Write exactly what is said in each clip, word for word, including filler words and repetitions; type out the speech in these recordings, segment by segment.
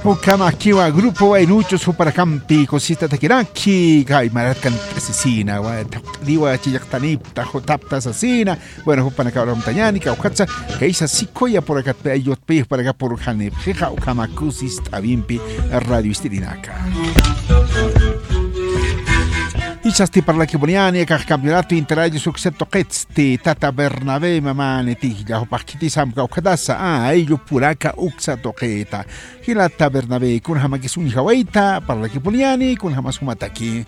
Ukama kiwa grupo wa ilucho superakampi cosita takiraki kai maratkan asesina wa diwa chiyaktanip tajo tapta asesina bueno hupana kabra mtanyani ka ukatsa kaisa sikoya por acá ayot pe para acá por hanep jeja ukama kusis tabimpi radio istirinaka. Ichasti para la Kiboniani, que el campeonato interadio successo questi Tata Bernabé mamane tija o pakiti sam kaukadasa ah ello puraka uksa toqueta. Hilata Bernabé con hamakisun hawaita para la Kiboniani con hamasumataki.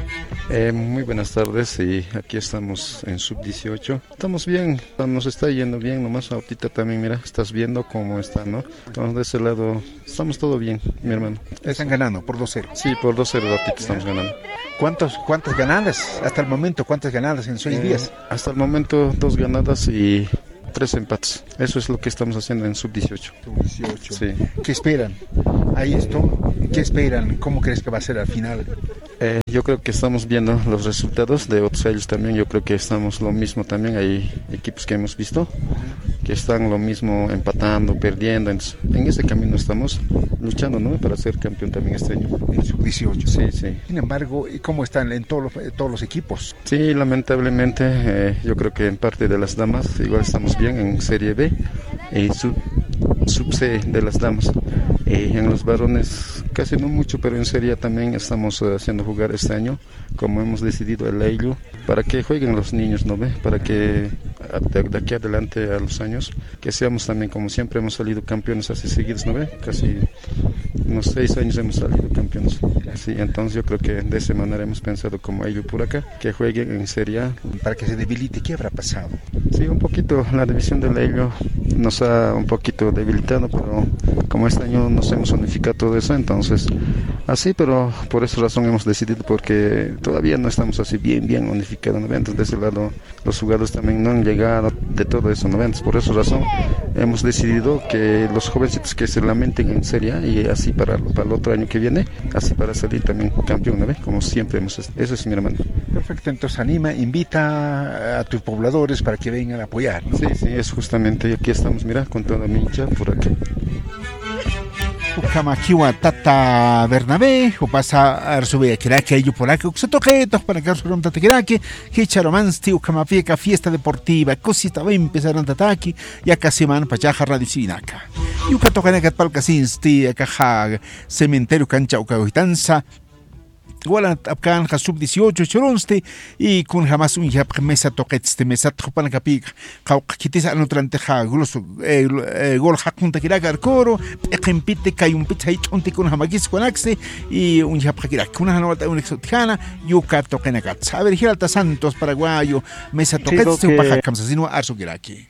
Eh, muy buenas tardes y aquí estamos en sub dieciocho. Estamos bien, nos está yendo bien, nomás ahorita también, mira, estás viendo cómo está, ¿no? Entonces de ese lado estamos todo bien, mi hermano. Están ganando por dos cero. Sí, por dos cero ahorita estamos ganando. ¿Cuántos, ¿Cuántas ganadas hasta el momento? ¿Cuántas ganadas en seis eh, días? Hasta el momento dos ganadas y tres empates. Eso es lo que estamos haciendo en sub dieciocho. sub dieciocho. Sí. ¿Qué esperan? Ahí esto, ¿qué esperan? ¿Cómo crees que va a ser al final? Eh, yo creo que estamos viendo los resultados de otros años también. Yo creo que estamos lo mismo también. Hay equipos que hemos visto que están lo mismo empatando, perdiendo. En, en ese camino estamos luchando, ¿no? Para ser campeón también este año. En sub dieciocho. Sí, sí. Sin embargo, ¿cómo están en todos los, todos los equipos? Sí, lamentablemente, eh, yo creo que en parte de las damas igual estamos bien en Serie B y sub, sub C de las damas. Eh, en los varones casi no mucho, pero en Serie también estamos uh, haciendo jugar este año, como hemos decidido el Eilu, para que jueguen los niños, ¿no ve? Para que de, de aquí adelante a los años, que seamos también, como siempre hemos salido campeones así seguidos, ¿no ve? Casi unos seis años hemos salido campeones. Sí, entonces yo creo que de esa manera hemos pensado como Eilu por acá, que jueguen en Serie A. Para que se debilite, ¿qué habrá pasado? Sí, un poquito, la división del Eilu nos ha un poquito debilitado, pero como este año nos hemos unificado todo eso, entonces así, pero por esa razón hemos decidido, porque todavía no estamos así bien, bien unificados, ¿no? Entonces de ese lado los jugadores también no han llegado de todo eso, ¿no? Entonces por esa razón hemos decidido que los jovencitos que se lamenten en Serie A y así para, para el otro año que viene, así para salir también campeón, ¿no? Como siempre hemos, eso es mi hermano. Perfecto, entonces anima, invita a tus pobladores para que vengan a apoyar, ¿no? Sí, sí, es justamente, aquí estamos, mira, con toda mi hincha por acá. Ukamakiwa Tata Bernabé, o pasa a resolver que que ello por acá, se toque para que resolver tata que que romansti Ukamapieca fiesta deportiva, cosita va a empezar a tataki, ya casi man pachaja radio sinaka. Y ukatokana que palca sinsti, acá cementerio cancha ukawitanza. Igual apkan sub dieciocho choronste y con jamás un ya mesa toquete mesa tropan capig quitis anotrante ja goloso gol hakunta kiraga coro ejempite kay un pizza y onti con jamagis con axe y un ya prakira kuna hanota un exoticana yuka toquena gat saber giralta Santos paraguayo mesa toquete un paja kamsasino arso kiraki.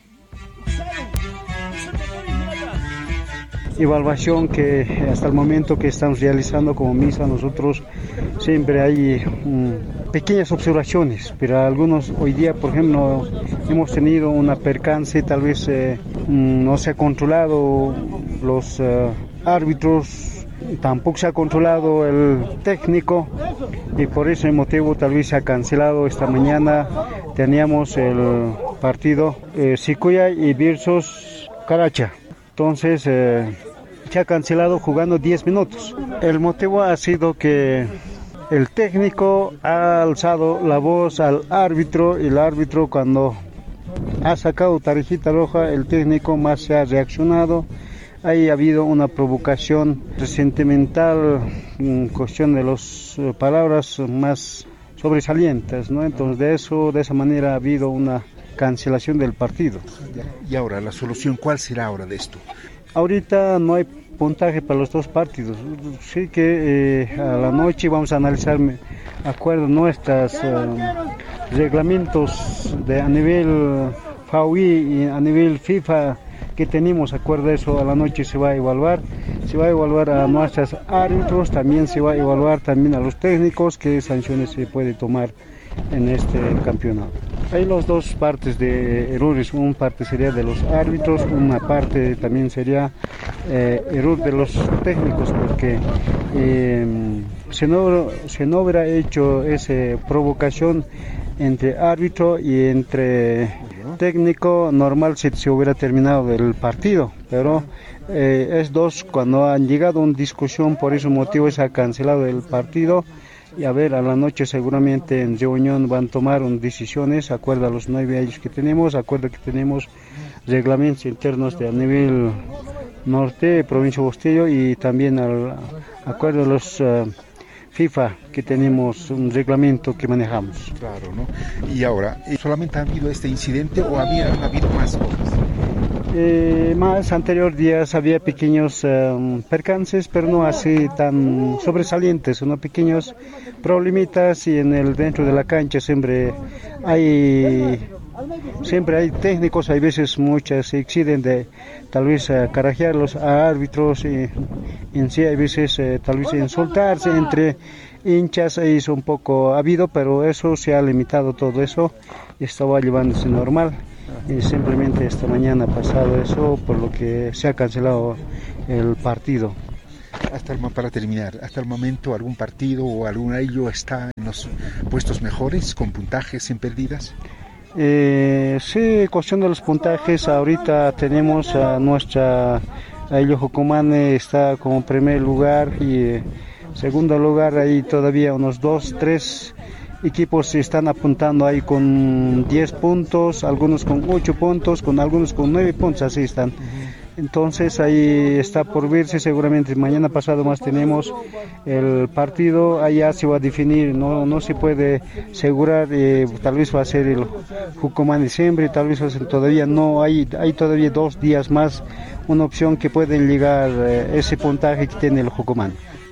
Evaluación que hasta el momento que estamos realizando como misa nosotros siempre hay um, pequeñas observaciones, pero algunos hoy día por ejemplo hemos tenido una percance, tal vez eh, um, no se ha controlado los uh, árbitros, tampoco se ha controlado el técnico y por ese motivo tal vez se ha cancelado. Esta mañana teníamos el partido eh, Sicuya y versus Caracha. Entonces eh, se ha cancelado jugando diez minutos. El motivo ha sido que el técnico ha alzado la voz al árbitro y el árbitro cuando ha sacado tarjeta roja, el técnico más se ha reaccionado. Ahí ha habido una provocación sentimental, en cuestión de las eh, palabras más sobresalientes, ¿no? Entonces de eso, de esa manera ha habido una cancelación del partido. Y ahora, la solución, ¿cuál será ahora de esto? Ahorita no hay puntaje para los dos partidos. Sí que eh, a la noche vamos a analizar, de acuerdo nuestros eh, reglamentos de, a nivel F A U I y a nivel FIFA que tenemos, acuerdo eso, a la noche se va a evaluar. Se va a evaluar a nuestros árbitros, también se va a evaluar también a los técnicos, qué sanciones se puede tomar en este campeonato. Hay las dos partes de errores, una parte sería de los árbitros, una parte también sería eh, error de los técnicos, porque eh, si no, si no hubiera hecho esa provocación entre árbitro y entre técnico, normal se, se hubiera terminado el partido, pero Eh, es dos, cuando han llegado a una discusión, por ese motivo se ha cancelado el partido. Y a ver, a la noche seguramente en reunión van a tomar unas decisiones, acuerdo a los nueve años que tenemos, acuerdo que tenemos reglamentos internos de a nivel norte, provincia de Bustillo, y también al acuerdo a los uh, FIFA, que tenemos un reglamento que manejamos. Claro, ¿no? Y ahora, ¿solamente ha habido este incidente o había ha habido más cosas? Eh, más anterior días había pequeños um, percances, pero no así tan sobresalientes, unos pequeños problemitas, y en el dentro de la cancha siempre hay siempre hay técnicos, hay veces muchas se exceden de tal vez uh, carajear los árbitros, y en sí hay veces uh, tal vez insultarse entre hinchas, es un poco ha habido, pero eso se ha limitado, todo eso estaba llevándose normal. Y simplemente esta mañana ha pasado eso, por lo que se ha cancelado el partido. Hasta el, para terminar, hasta el momento, ¿algún partido o algún de ellos está en los puestos mejores, con puntajes sin pérdidas? Eh, sí, cuestión de los puntajes, ahorita tenemos a nuestra Aillo Jocomane está como primer lugar, y eh, segundo lugar ahí todavía unos dos, tres equipos se están apuntando ahí con diez puntos, algunos con ocho puntos, con algunos con nueve puntos, así están. Entonces ahí está por verse, seguramente mañana pasado más tenemos el partido, allá se va a definir, no no se puede asegurar, eh, tal vez va a ser el Jucumán de diciembre, tal vez va a ser, todavía no, hay, hay todavía dos días más, una opción que pueden llegar eh, ese puntaje que tiene el Jucumán.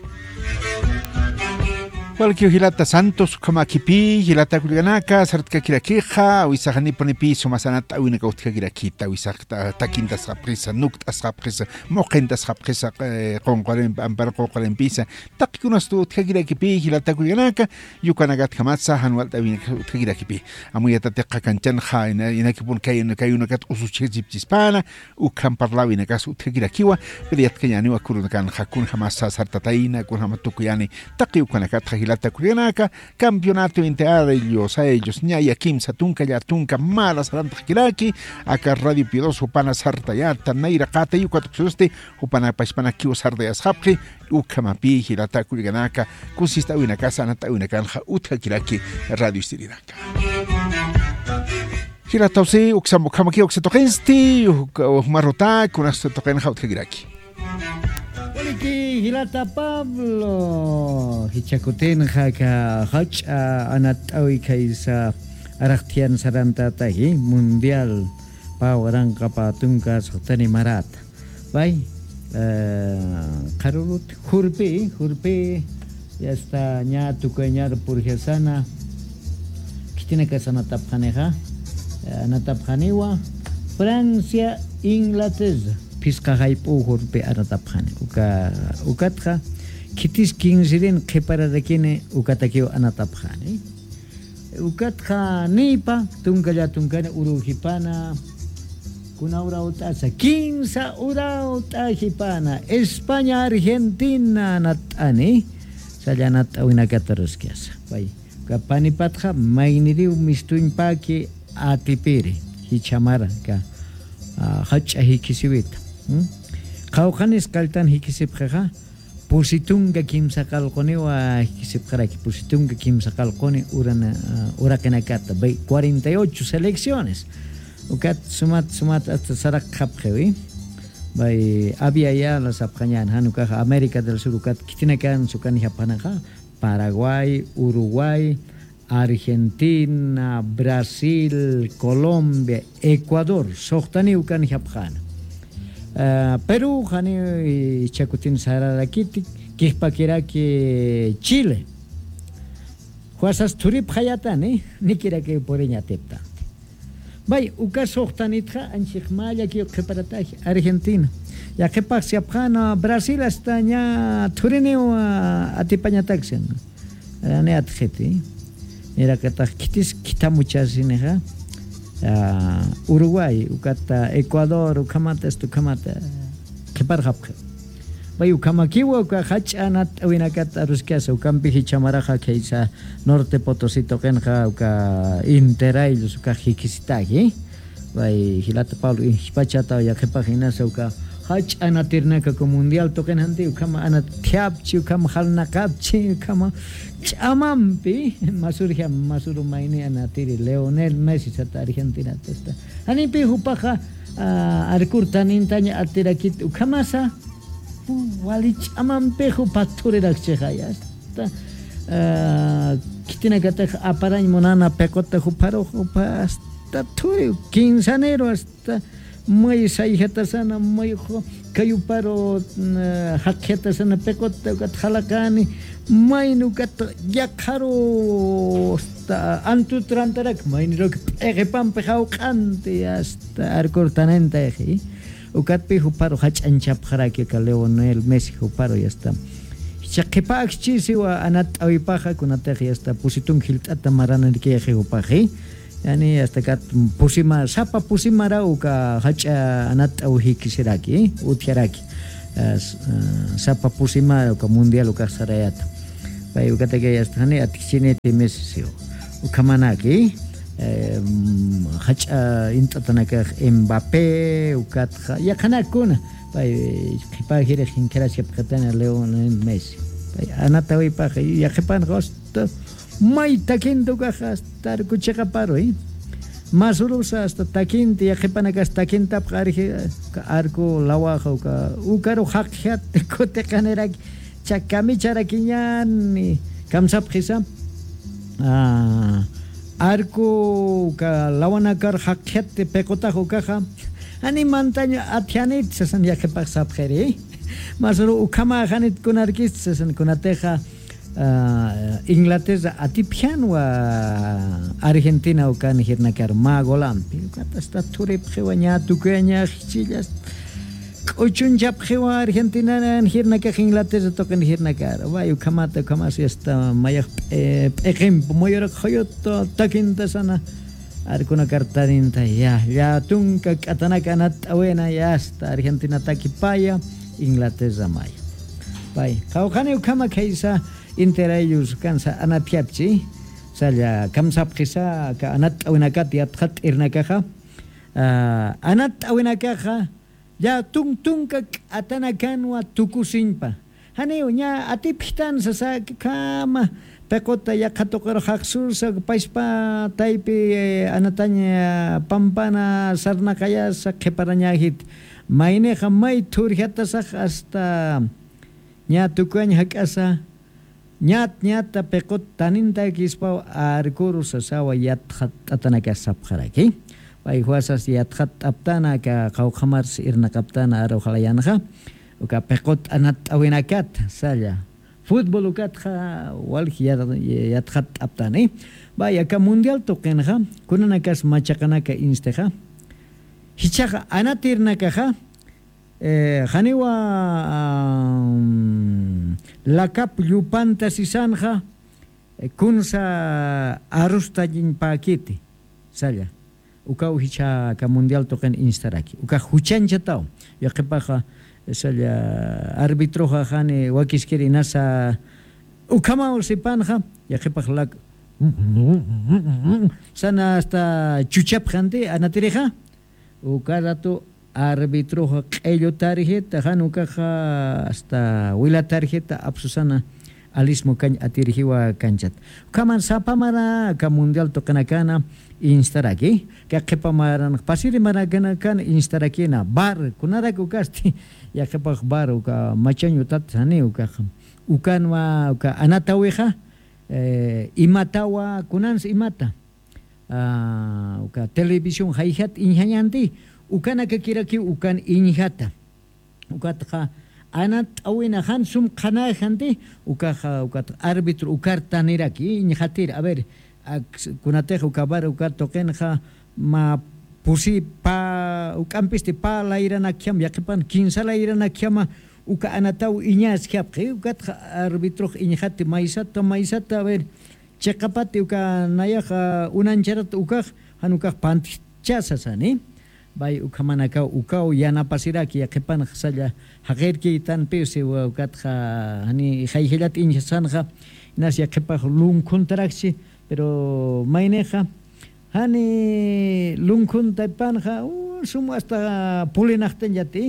Walkio Hilata Santos, Kamakipi, Hilata Kuliganaka, Sartka Kirakeja, Wisahani Ponipi, Somasanata, Winakautka Kirakita, Wisakta, Takinta Saprisa, Nukta Saprisa, Mokenta Saprisa, Conquaren, Ambarco Corempisa, Takikunas to Kirakipi, Hilata Kuliganaka, Yukanagat Kamatsa, Hanwalta Kirakipi, Amuyata Kanchanha, in Akipun Kayan Kayunakat Usuchispana, Ukam Parlaw in a Gas Utkirakiwa, Pediat Kayanu, Kurunakan, Hakun Hamasa, Sartataina, Kunhamatukuyani, Takiukanakat. Hilata Kurianaka, campeonato integrado ellos, a ellos, Ñaya Kim Satunka, Yatunka, Mala Saranta Kiraki, acá Radio Piedoso, Upana Sartayata, Naira Kata, Yucatuxuste, Upana Paispanaki, Sardayas Hapri, Ukamapi, Hilata Kurianaka, consista una casa, Nata una canja, Utka Kiraki, Radio Stirinaka. Hilata Ose, Uxamokamaki, Oxetogensti, Marota, Kunasto Tokenja, Utka Kiraki. Waliki Hilata Pablo Hichakuten Haka Hach Anat Awikaisa Araktian Saranta Tahi Mundial Pawarang Kapatunka Sotani Marat Bai Karurut Hurpi Hurpi Ya está Nya Tukanyar Purgesana Kitina Kasana Taphaneha Nataphanewa Francia Inglaterra Pisca Haipo Hurpe Anatapane, Uka Ukatra, Kitis Kingsirin, Keparakine, Ukatakio Anatapane, Ukatra Nipa, Tunkaya Tunkane, Uruhipana, Kunaura Utasa, Quinza Ura Utahipana, España, Argentina, Natani, Sayanat Awinakatarosquias. Vai, Kapani Patra, Magniriu Mistuin Paki, Atipiri, Hichamara, Hach Ahikisivit. Kaukanis kaltan hikisipkha positunga kimsakal koni wa hikisipkha positunga kimsakal koni urana urakenakata bay cuarenta y ocho selecciones ukat sumat sumat hasta sarak khapkhewi bay había ya las apkanyan hanuka América del Sur ukat kitinakan sukan hapanaka Paraguay, Uruguay, Argentina, Brasil, Colombia, Ecuador sohtani ukan hapkhana Uh, Perú, Jani Chacutín Sararakiti, Kipakira que Chile. Juasas Turip Hayatani, Nikira que por ella tepta. Bay, Ucaso Tanitra, Anchikmaya, que preparataje, Argentina. Ya que pasa Japana, Brasil hasta ya Turineo a Tipaña Taxen. Aneat Geti. Era que Takitis, Kita muchas ineja. Uh, Uruguay, Ukata, Ecuador, Ukamata, Stukamata, Keparhapke. Bay Ukamakiwa, Ukahach Anat, Winakata, Ruskiasa, Ukampi, Chamaraja, Keisa, Norte Potosí, Tokenja, Uka Interailus, Ukahikistagi, Bay Hilata Paulo, Hispachata, Yakepagina, Uka hach anatirnaka ko mundial token hanti ukama anathiapchi ukama halnakapchi ukama chamampi masurja masuru maini anatiri Leonel Messi sata Argentina testa ani pi hupaja arkurtanin tanya atirakit ukamasa wali chamampi hupature rakchaya sta kitina kata aparan monana pekota huparo hupasta turi quinceanero hasta muy saijata sana muy kayu paro haketa sana pekota kat halakani mainu kat yakaro sta antu trantarak mainu rok egepam pejau kante hasta arcortanenta eji ukat pe huparo hachanchap haraki ka Leonel Messi huparo ya está chakepak chisiwa anat awipaja kunateji hasta pusitun hiltata marana ke hupagi yani hasta kat pusima sapa pusima rauka hacha anat auhi kisiraki utiaraki sapa pusima ka mundial ka sarayat pai ukate ke hasta hani atchine temesio ukamanaki hacha intatanaka Mbappé ukat ya kana kuna pai kipa hire hinkera chepkatana Leonel Messi pai anat awipaja ya kepan gosto mai takinto cajas tar kucheka paro eh masurusa hasta takinti ya kepanaka takinta qarje arco lawajo ka ukaro hakhat kote kanerak chakami charakiñan kamsap khisa ah arco ka lawanakar hakhat pekota hokaja ani mantaña athianit sasan ya kepak sapkheri masuru ukama khanit kunarkis sasan kunateja Uh, Inglaterra atipian wa Argentina ukan hirna kar magolampi ukata sta turip khewanya tukenya chilas ochun jap khewa Argentina nan hirna ka Inglaterra token hirna kar wa ukamata kamas esta mayak ekem moyor khoyoto takinta sana arkuna kartarinta ya ya tunka katana kanat awena ya sta Argentina takipaya Inglaterra may pai khawkhane ukama khaisa Inter ellos cansa anatiapchi saya kamsap kisa ka anat awinakat yathat irnakaha anat awinakaha ya tung tung ka atanakan wa tukusinpa haneo nya atiphitan sa kama pekota ya katokar haksur sa paispa taipi anatanya pampana sarna kaya sa keparanya hit maine khamai thurhyata sa hasta nya tukuan hakasa nyat nyat pekot taninta kispa arkuru sasawa yathat atanaka sapkharaki pai huasas yathat aptana ka khawkhamar irna kaptana aro khalayanha uka pekot anat awinakat saya futbol ukat kha wal yathat aptani bai ka mundial tokenha kunanakas machakana ka insteha hichaga anatirna ka Eh, Haniwa um, lakap yupanta sisanja eh, kunsa arustajin pakiti saya uka uhicha ka mundial token instaraki uka huchancha tao ya kepaja saya arbitro jane wakiskeri nasa ukama usipanja ya kepaja lak sana hasta chuchap jante anatireja uka rato arbitro qello tarjeta hanuka hasta wila tarjeta absusana alismo kan atirhiwa kanchat kaman sapamara ka mundial tokanakana instaraki ka qepamaran pasiri maragana kan instaraki na bar kunara kukasti ya qepak bar ka machanyo tat hane uka ukanwa uka anataweja eh, imatawa kunans imata uh, uka televisión haihat inhayanti ukana kakiraki ukan inihata ukatqa anat awina hansum qana hanti ukaja ukat árbitro ukartaniraki inhatir a ver kunateja ukabar ukat tokenja ma pusi pa ukampisti pa la irana kyam yaqipan quince la irana kyama uka anatau iñas kyapqi ukat árbitro inihati maisata maisata a ver cheqapati uka nayaja unancharat ukaj hanukaj panti chasasani bai ukamanaka ukau yana pasiraki yaqipan khsalla haqerki tan pese wa ukatja hani khayhilat injasanja nas yaqipa lun kontraksi pero maineja hani lun kontapanja sumo hasta pulinaqtan yati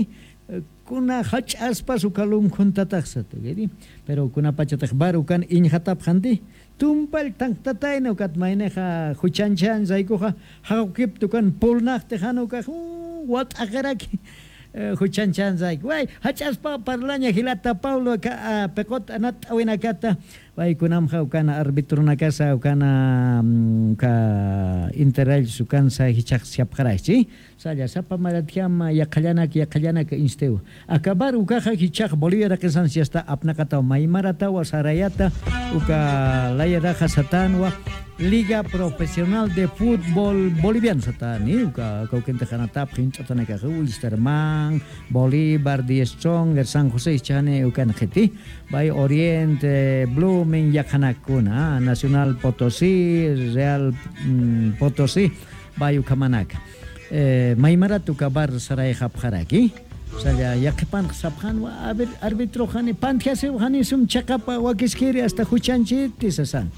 kuna hach'aspas ukalum kuntataqsatu gedi pero kuna pachataq baru kan inhatap khandi tumpal tangtatayna ukat mayneja huchanchan zaykuja haqip tukan pulnaq tejanuka wat agaraki huchanchan zayk way hach'aspa parlaña hilata Paulo ka pekot anat awinakata way kunam kana arbitro na casa kana ka interel sukan sa hichak siap karachi saya sapa marathiam yaqallanak yaqallanak insteu acabar ukaja hichak Bolivia rakesan siesta apna kata maimarata wa sarayata uka layada hasatanwa Liga Profesional de Fútbol Boliviano satani uka kau kente kana tap hintatana ka Wisterman Bolívar di Strong San José chane ukan kheti by Oriente Blooming Yakanakuna Nacional Potosí Real mm, Potosí by ukamanaka eh, Maimara tukabar saray khapkharaki saya yakipan sabhan wa arbitro khani pantiase khani sum chakapa wa kiskiri hasta huchanchi tisasan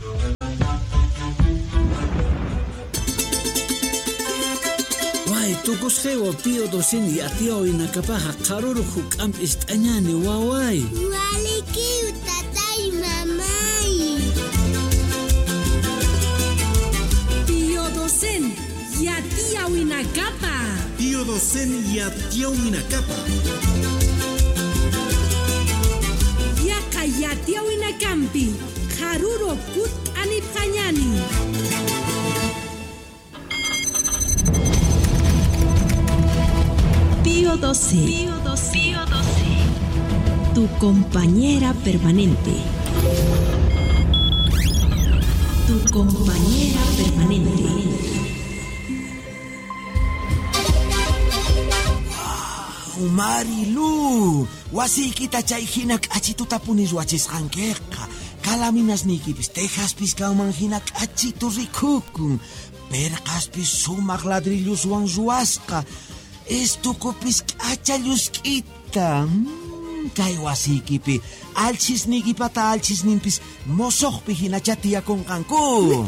Tukos hewa pio dosin y atio y nakapaja karuru hukam istañani wawai. Wale kiu tatay mamay. Pio dosin y atio y nakapa. Pio dosin y atio y nakapa. Yaka y atio y nakampi. Karuru kut anipanyani. Pío doce. Pío doce. Pío doce. Tu compañera permanente. Tu compañera permanente. Wow, Marilu, wasikita chayhinak achitutapunis wachisqankiqa. Kalaminas nikipis tejaspis kaumanhinak achitu rikukun. Perqaspis sumaq ladrilloswan ruwasqa. Estukupis achallus-kita. Kay wasikipi alchisnikipata alchisninpis mosoqpi hinachatiyakunqanku.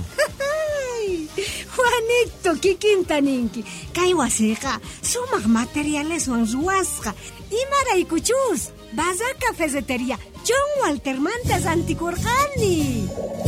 Juanito, kikintaninki. Kay wasiqa sumaq materialeswan ruwasqa. Imaraykuchus. Bazar Cafetería John Walter Mantas Anticorjani.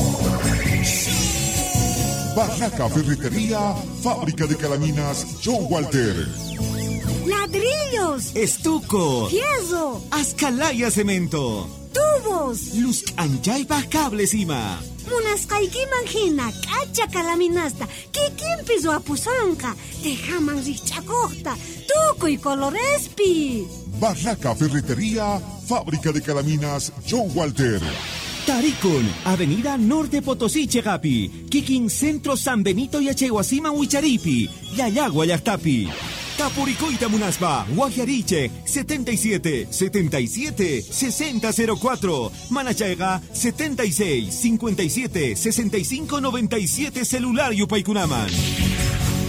Barraca Ferretería, fábrica de calaminas John Walter. Ladrillos, Estuco, fierro, Azcalaya Cemento, tubos, Luz Anchaypa Cables Ima. Munasqaykiman hina k'acha kalaminasta kikinpis wapusanqa tejaman riqch'akuqta tukuy colorespi. Barraca Ferretería, fábrica de calaminas John Walter. Taricon, Avenida Norte Potosí Chegapi, Kikin Centro San Benito y Achehuasima Huicharipi, Yayagua Yachtapi. Tapuricoita Munaspa, Guajariche, setenta y siete, setenta y siete, sesenta cero cuatro. Manachaiga, setenta y seis, cincuenta y siete, sesenta y cinco noventa y siete celular Yupaykunaman.